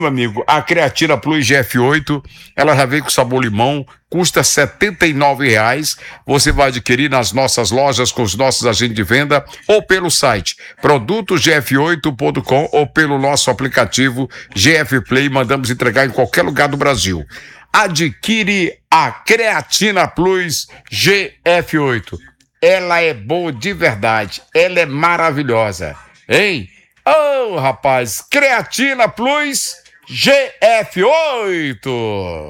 Meu amigo, a Creatina Plus GF8, ela já vem com sabor limão, custa R$ 79. Você vai adquirir nas nossas lojas com os nossos agentes de venda ou pelo site produtosgf8.com ou pelo nosso aplicativo GF Play. Mandamos entregar em qualquer lugar do Brasil. Adquire a Creatina Plus GF8. Ela é boa de verdade, ela é maravilhosa, hein? Rapaz, Creatina Plus GF8.